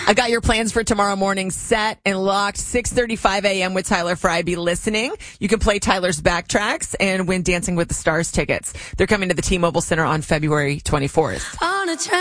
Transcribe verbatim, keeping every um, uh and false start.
I got your plans for tomorrow morning set and locked. six thirty-five a.m. with Tyler Fry. Be listening. You can play Tyler's backtracks and win Dancing with the Stars tickets. They're coming to the T-Mobile Center on February twenty-fourth. On a